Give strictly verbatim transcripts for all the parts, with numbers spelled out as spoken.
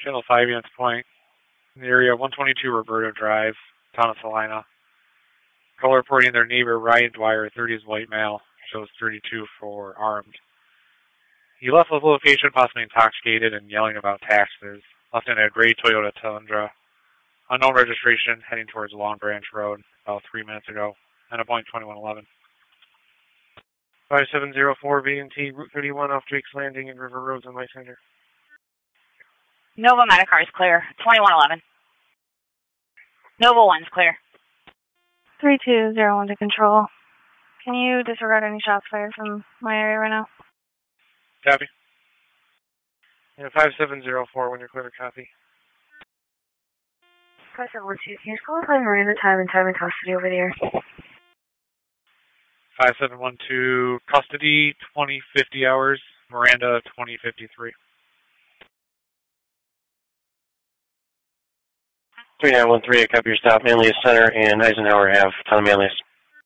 Channel five units point. In the area of one twenty-two Roberto Drive, town of Salina. Caller reporting their neighbor Ryan Dwyer, thirties white male, shows thirty-two for armed. He left the location possibly intoxicated and yelling about taxes. Left in a gray Toyota Tundra. Unknown registration, heading towards Long Branch Road about three minutes ago. And a point twenty-one eleven. five seven zero four V and T, Route thirty-one off Drake's Landing and River Roads on my center. Nova Medicar is clear. twenty-one eleven. Nova one's clear. three two zero one to control. Can you disregard any shots fired from my area right now? Copy. Yeah, five seven zero four when you're clear, copy. five seven one two, can you just qualify Miranda time and time in custody over there? five seven one two, custody, twenty fifty hours. Miranda, twenty fifty-three. three nine one three, I copy your stop, Manlius Center and Eisenhower Ave, town of Manlius.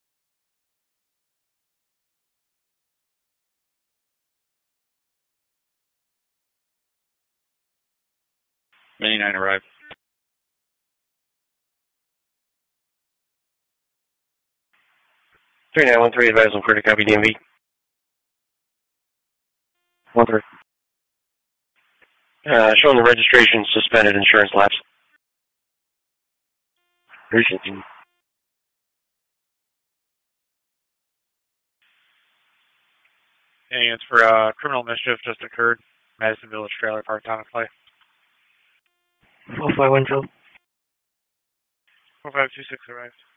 Mini nine arrived. three nine one three, advise on clear to copy D M V. one three. Uh, showing the registration suspended, insurance lapse. Recent. And it's for uh, criminal mischief just occurred. Madison Village Trailer Park, town of Clay. four five one two. four five two six arrived.